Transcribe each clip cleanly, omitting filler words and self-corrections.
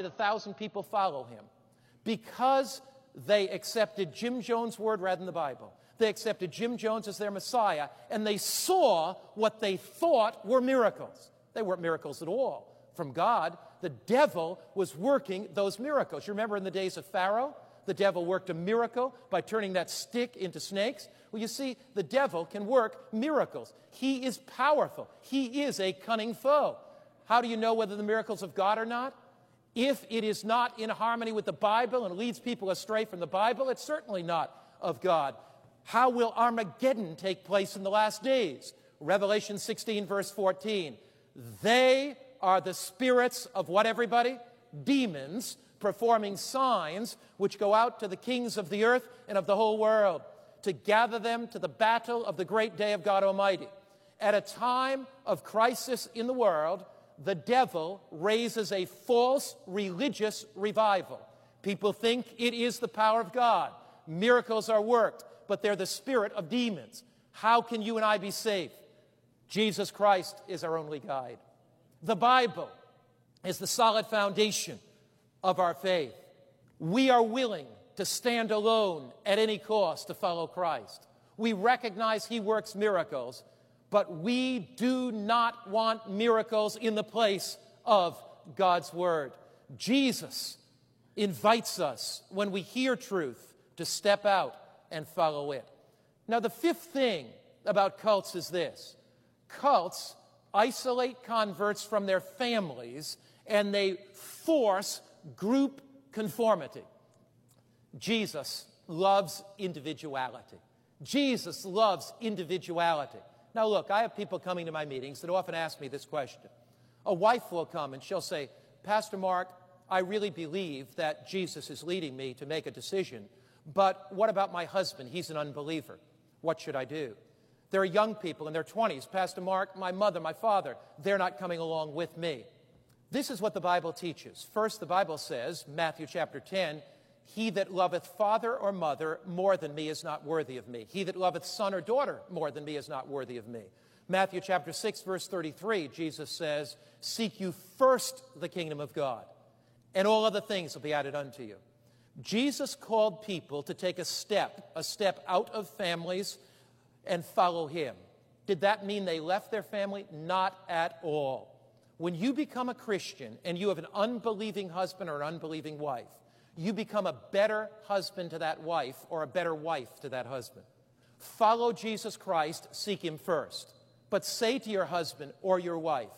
1,000 people follow him? Because they accepted Jim Jones' word rather than the Bible. They accepted Jim Jones as their Messiah, and they saw what they thought were miracles. They weren't miracles at all from God. The devil was working those miracles. You remember in the days of Pharaoh, the devil worked a miracle by turning that stick into snakes. Well, you see, the devil can work miracles. He is powerful. He is a cunning foe. How do you know whether the miracle's of God or not? If it is not in harmony with the Bible and leads people astray from the Bible, it's certainly not of God. How will Armageddon take place in the last days? Revelation 16, verse 14. They are the spirits of what, everybody? Demons, performing signs which go out to the kings of the earth and of the whole world to gather them to the battle of the great day of God Almighty. At a time of crisis in the world, the devil raises a false religious revival. People think it is the power of God. Miracles are worked, but they're the spirit of demons. How can you and I be safe? Jesus Christ is our only guide. The Bible is the solid foundation of our faith. We are willing to stand alone at any cost to follow Christ. We recognize he works miracles, but we do not want miracles in the place of God's word. Jesus invites us, when we hear truth, to step out and follow it. Now, the fifth thing about cults is this. Cults isolate converts from their families, and they force group conformity. Jesus loves individuality. Jesus loves individuality. Now, look, I have people coming to my meetings that often ask me this question. A wife will come and she'll say, Pastor Mark, I really believe that Jesus is leading me to make a decision, but what about my husband? He's an unbeliever. What should I do? There are young people in their 20s. Pastor Mark, my mother, my father, they're not coming along with me. This is what the Bible teaches. First, the Bible says, Matthew chapter 10, he that loveth father or mother more than me is not worthy of me. He that loveth son or daughter more than me is not worthy of me. Matthew chapter 6, verse 33, Jesus says, seek you first the kingdom of God, and all other things will be added unto you. Jesus called people to take a step out of families and follow him. Did that mean they left their family? Not at all. When you become a Christian and you have an unbelieving husband or an unbelieving wife, you become a better husband to that wife or a better wife to that husband. Follow Jesus Christ, seek him first. But say to your husband or your wife,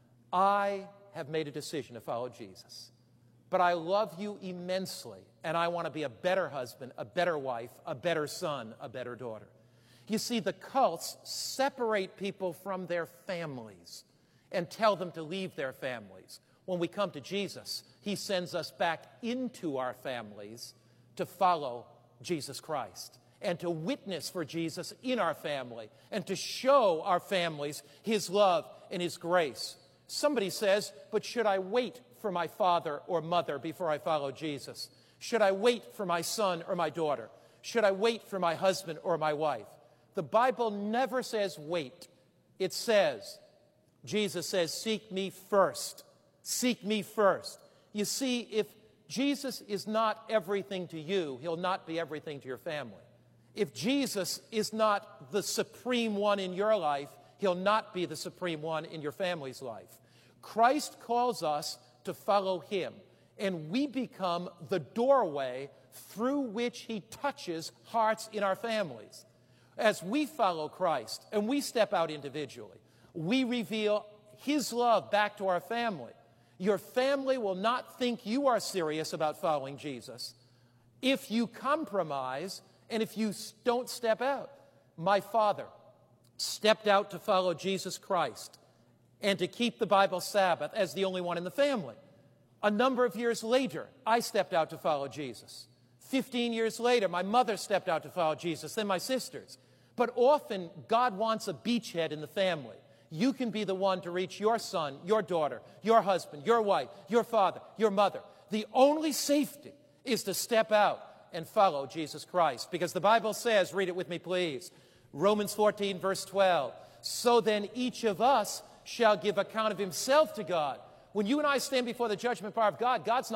I have made a decision to follow Jesus. But I love you immensely, and I want to be a better husband, a better wife, a better son, a better daughter. You see, the cults separate people from their families and tell them to leave their families. When we come to Jesus, he sends us back into our families to follow Jesus Christ and to witness for Jesus in our family and to show our families his love and his grace. Somebody says, but should I wait for my father or mother before I follow Jesus? Should I wait for my son or my daughter? Should I wait for my husband or my wife? The Bible never says wait. It says, Jesus says, seek me first. Seek me first. You see, if Jesus is not everything to you, he'll not be everything to your family. If Jesus is not the supreme one in your life, he'll not be the supreme one in your family's life. Christ calls us to follow him, and we become the doorway through which he touches hearts in our families. As we follow Christ and we step out individually, we reveal his love back to our family. Your family will not think you are serious about following Jesus if you compromise and if you don't step out. My father stepped out to follow Jesus Christ and to keep the Bible Sabbath as the only one in the family. A number of years later, I stepped out to follow Jesus. 15 years later, my mother stepped out to follow Jesus, then my sisters. But often, God wants a beachhead in the family. You can be the one to reach your son, your daughter, your husband, your wife, your father, your mother. The only safety is to step out and follow Jesus Christ. Because the Bible says, read it with me please, Romans 14, verse 12, so then each of us shall give account of himself to God. When you and I stand before the judgment bar of God, God's not